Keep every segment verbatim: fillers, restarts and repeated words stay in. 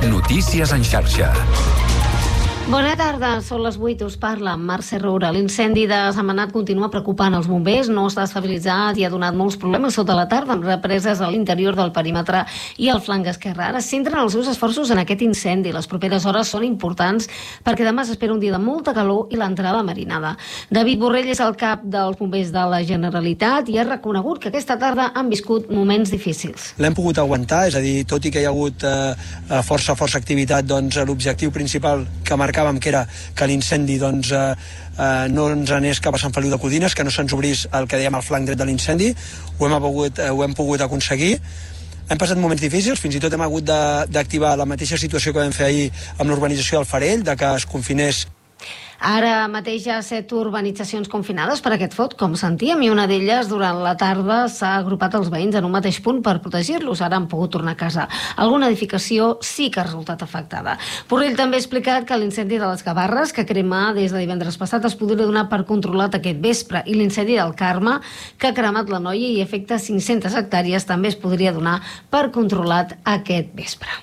Notícies en xarxa. Bona tarda, són les vuit, us parla Mercè Roura. L'incendi de Sentmenat continua preocupant els bombers, no està estabilitzat i ha donat molts problemes sota la tarda amb represes a l'interior del perímetre i al flanc esquerre. Ara centren els seus esforços en aquest incendi. Les properes hores són importants perquè demà s'espera un dia de molta calor i l'entrada marinada. David Borrell és el cap dels bombers de la Generalitat i ha reconegut que aquesta tarda han viscut moments difícils. L'hem pogut aguantar, és a dir, tot i que hi ha hagut eh, força, força activitat, doncs l'objectiu principal que marcàvem que era que l'incendi doncs, eh, eh, no ens anés cap a Sant Feliu de Codines, que no se'ns obrís el que dèiem al flanc dret de l'incendi. Ho hem pogut, eh, ho hem pogut aconseguir. Hem passat moments difícils, fins i tot hem hagut d'activar la mateixa situació que vam fer ahir amb l'urbanització del Farell, de que es confinés. Ara mateix hi ha set urbanitzacions confinades per aquest fot, com sentíem, i una d'elles durant la tarda s'ha agrupat els veïns en un mateix punt per protegir-los. Ara han pogut tornar a casa. Alguna edificació sí que ha resultat afectada. Borrell també ha explicat que l'incendi de les Gavarres, que crema des de divendres passat, es podria donar per controlat aquest vespre, i l'incendi del Carme, que ha cremat la Noia i afecta cinc-centes hectàrees, també es podria donar per controlat aquest vespre.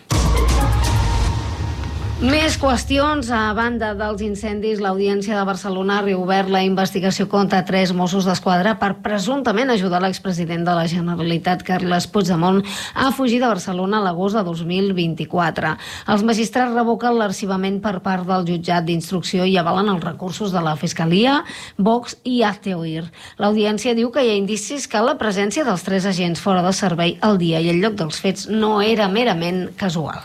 Més qüestions. A banda dels incendis, l'Audiència de Barcelona ha reobert la investigació contra tres Mossos d'Esquadra per presumptament ajudar l'expresident de la Generalitat, Carles Puigdemont, a fugir de Barcelona a l'agost de dos mil vint-i-quatre. Els magistrats revoquen l'arxivament per part del jutjat d'instrucció i avalen els recursos de la Fiscalia, Vox i Hazte Oír. L'Audiència diu que hi ha indicis que la presència dels tres agents fora de servei al dia i al lloc dels fets no era merament casual.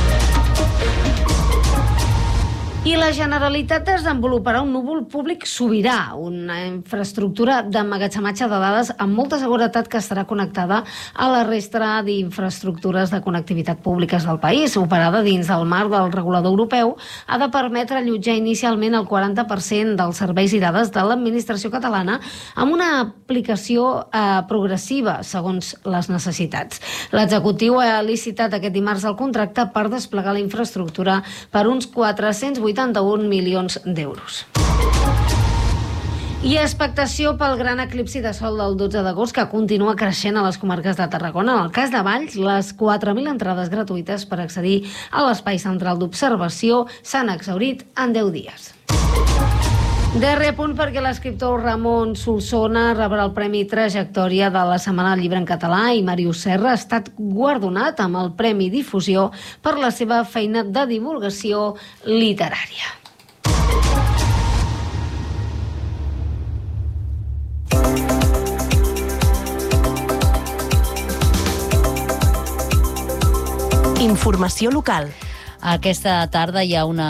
I la Generalitat desenvoluparà un núvol públic sobirà, una infraestructura d'emmagatzematge de dades amb molta seguretat que estarà connectada a la resta d'infraestructures de connectivitat públiques del país. Operada dins del marc del regulador europeu, ha de permetre allotjar inicialment el quaranta per cent dels serveis i dades de l'administració catalana amb una aplicació eh, progressiva, segons les necessitats. L'executiu ha licitat aquest dimarts el contracte per desplegar la infraestructura per uns quatre-cents vuitanta-un milions d'euros. I expectació pel gran eclipsi de sol del dotze d'agost, que continua creixent a les comarques de Tarragona. En el cas de Valls, les quatre mil entrades gratuïtes per accedir a l'espai central d'observació s'han exhaurit en deu dies. Darrer punt perquè l'escriptor Ramon Solsona rebrà el Premi Trajectòria de la Setmana del Llibre en Català i Màrius Serra ha estat guardonat amb el Premi Difusió per la seva feina de divulgació literària. Informació local. Aquesta tarda hi ha una